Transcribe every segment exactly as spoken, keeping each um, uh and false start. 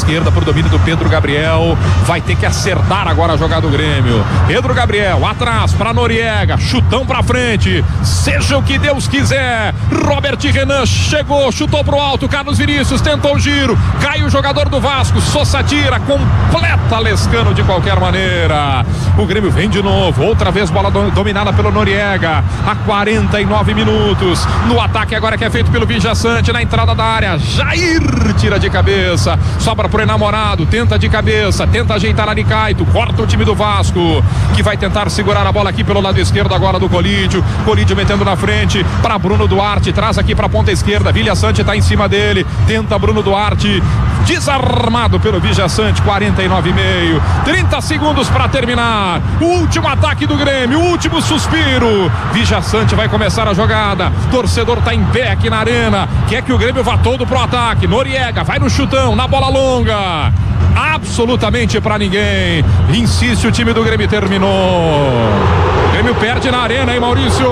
esquerda pro domínio do Pedro Gabriel. Vai ter que acertar agora a jogada do Grêmio. Pedro Gabriel, atrás para Noriega. Chutão pra frente. Seja o que Deus quiser. Robert Renan chegou, chutou pro alto. Carlos Vinícius tentou o giro. Cai o jogador do Vasco. Sosa tira, completa Lescano de qualquer maneira. O Grêmio vem de novo. Outra vez bola do, dominada pelo Noriega. A quarenta e nove minutos. No ataque agora que é feito pelo Vijaçante. Na entrada da área. Jair tira de cabeça. Sobra pro enamorado. Tenta de cabeça. Tenta ajeitar ali Caito. Corta o time do Vasco. Que vai tentar segurar a bola aqui pelo lado esquerdo agora do Colídio. Colídio metendo na frente para Bruno Duarte. Traz aqui para a ponta esquerda. Vijaçante está em cima dele. Tenta Bruno Duarte. Desarmado pelo Vijaçante. quarenta e nove e meio. trinta segundos para terminar. O último ataque do Grêmio. O último suspiro. Vijaçante vai começar a jogada. Torcedor tá em pé aqui na arena. Quer que o Grêmio vá todo pro ataque. Noriega vai no chutão, na bola longa. Absolutamente para ninguém. Insiste, o time do Grêmio terminou. O Grêmio perde na arena, hein, Maurício?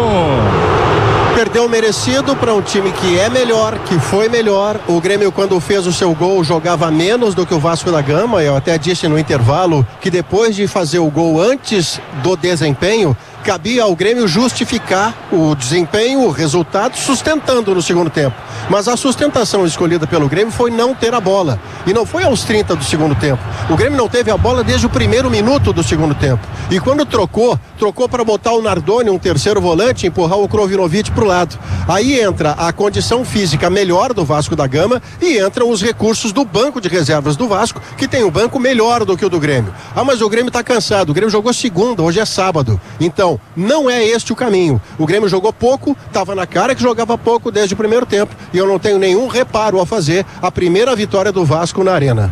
Perdeu merecido para um time que é melhor, que foi melhor. O Grêmio, quando fez o seu gol, jogava menos do que o Vasco da Gama. Eu até disse no intervalo que depois de fazer o gol antes do desempenho, cabia ao Grêmio justificar o desempenho, o resultado, sustentando no segundo tempo. Mas a sustentação escolhida pelo Grêmio foi não ter a bola. E não foi aos trinta do segundo tempo. O Grêmio não teve a bola desde o primeiro minuto do segundo tempo. E quando trocou, trocou para botar o Nardoni, um terceiro volante, e empurrar o Krovinovic para o lado. Aí entra a condição física melhor do Vasco da Gama e entram os recursos do banco de reservas do Vasco, que tem um banco melhor do que o do Grêmio. Ah, mas o Grêmio está cansado. O Grêmio jogou segunda, hoje é sábado. Então, não é este o caminho. O Grêmio jogou pouco, estava na cara que jogava pouco desde o primeiro tempo. E eu não tenho nenhum reparo a fazer. A primeira vitória do Vasco na arena.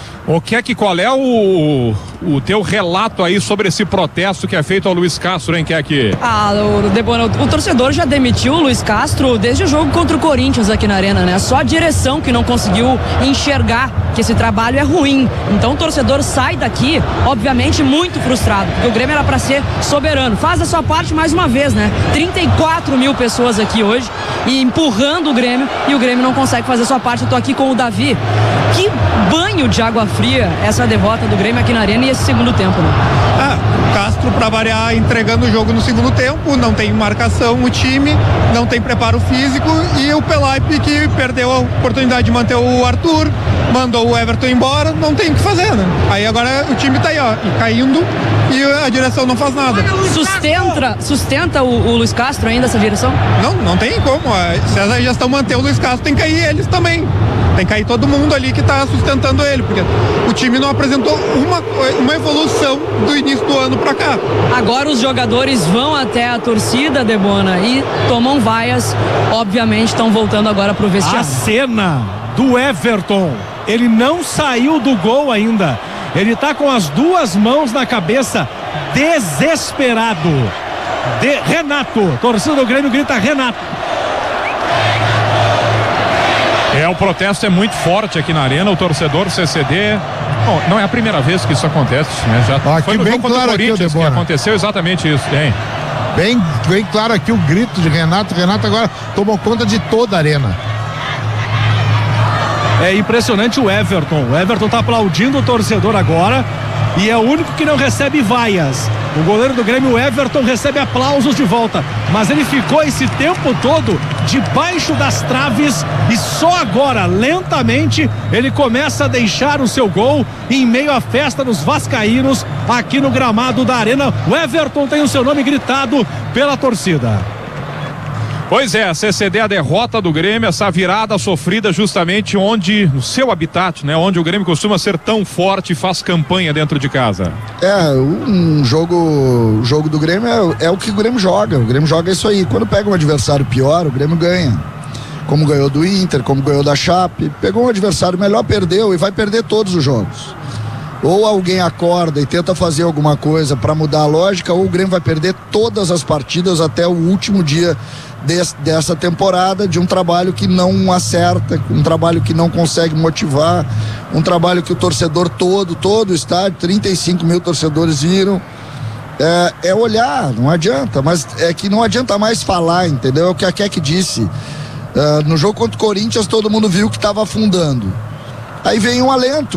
O que é que qual é o, o teu relato aí sobre esse protesto que é feito ao Luiz Castro, hein, Kek? Ah, o, Debona, o, o torcedor já demitiu o Luiz Castro desde o jogo contra o Corinthians aqui na arena, né? Só a direção que não conseguiu enxergar que esse trabalho é ruim. Então o torcedor sai daqui, obviamente, muito frustrado, porque o Grêmio era para ser soberano. Faz a sua parte mais uma vez, né? trinta e quatro mil pessoas aqui hoje e empurrando o Grêmio, e o Grêmio não consegue fazer a sua parte. Eu tô aqui com o Davi. Que banho de água fria essa derrota do Grêmio aqui na arena e esse segundo tempo, né? Ah, Castro, para variar, entregando o jogo no segundo tempo, não tem marcação o time, não tem preparo físico, e o Pelaipe, que perdeu a oportunidade de manter o Arthur, mandou o Everton embora, não tem o que fazer, né? Aí agora o time tá aí, ó, caindo, e a direção não faz nada. Sustenta, sustenta o, o Luiz Castro ainda essa direção? Não, não tem como. Se essa gestão manter o Luiz Castro, tem que cair eles também. Tem que cair todo mundo ali que tá sustentando ele, porque o time não apresentou uma, uma evolução do início do ano pra cá. Agora os jogadores vão até a torcida, Debona, e tomam vaias. Obviamente estão voltando agora pro vestiário. A cena do Everton, ele não saiu do gol ainda. Ele tá com as duas mãos na cabeça, desesperado. De Renato, torcida do Grêmio grita Renato. É, o protesto é muito forte aqui na arena. O torcedor C C D, bom, não é a primeira vez que isso acontece, né? Já ah, foi no bem jogo contra claro o Corinthians aqui, que aconteceu exatamente isso, hein? Bem, bem claro aqui o grito de Renato. Renato agora tomou conta de toda a arena. É impressionante o Everton. O Everton tá aplaudindo o torcedor agora e é o único que não recebe vaias. O goleiro do Grêmio, o Everton, recebe aplausos de volta, mas ele ficou esse tempo todo debaixo das traves e só agora, lentamente, ele começa a deixar o seu gol em meio à festa dos vascaínos aqui no gramado da arena. O Everton tem o seu nome gritado pela torcida. Pois é, a C C D, a derrota do Grêmio, essa virada sofrida justamente onde, no seu habitat, né? Onde o Grêmio costuma ser tão forte e faz campanha dentro de casa. É, um jogo, jogo do Grêmio é, é o que o Grêmio joga, o Grêmio joga isso aí. Quando pega um adversário pior, o Grêmio ganha. Como ganhou do Inter, como ganhou da Chape, pegou um adversário melhor, perdeu e vai perder todos os jogos. Ou alguém acorda e tenta fazer alguma coisa para mudar a lógica, ou o Grêmio vai perder todas as partidas até o último dia Des, dessa temporada, de um trabalho que não acerta, um trabalho que não consegue motivar, um trabalho que o torcedor todo, todo o estádio, trinta e cinco mil torcedores viram. É, é olhar, não adianta, mas é que não adianta mais falar, entendeu? É o que a Kek disse. É, no jogo contra o Corinthians todo mundo viu que estava afundando. Aí vem um alento.